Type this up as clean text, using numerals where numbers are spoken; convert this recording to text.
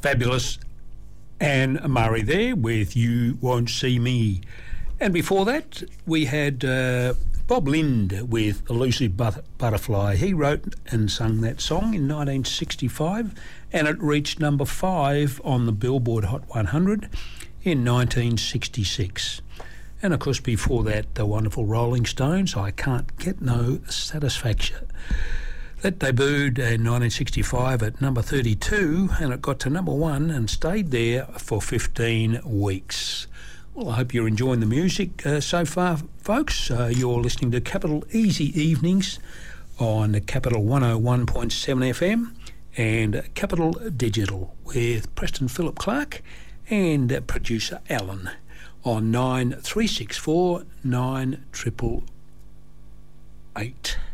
Fabulous Anne Murray there with You Won't See Me. And before that, we had Bob Lind with Elusive Butterfly. He wrote and sung that song in 1965, and it reached number 5 on the Billboard Hot 100 in 1966. And of course, before that, the wonderful Rolling Stones, I Can't Get No Satisfaction. That debuted in 1965 at number 32, and it got to number 1 and stayed there for 15 weeks. Well, I hope you're enjoying the music so far, folks. You're listening to Capital Easy Evenings on Capital 101.7 FM and Capital Digital with Preston Philip Clark and producer Alan on 9364 9888.